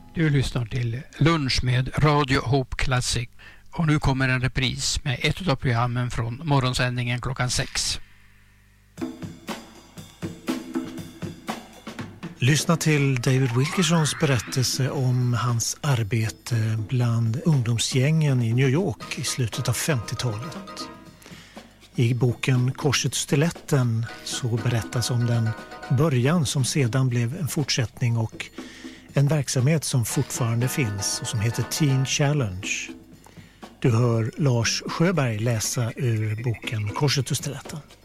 Du lyssnar till Lunch med Radio Hope Classic och nu kommer en repris med ett av programmen från morgonsändningen klockan 6. Lyssna till David Wilkersons berättelse om hans arbete bland ungdomsgängen i New York i slutet av 50-talet. I boken Korset och stiletten så berättas om den början som sedan blev en fortsättning och en verksamhet som fortfarande finns och som heter Teen Challenge. Du hör Lars Sjöberg läsa ur boken Korset och stiletten.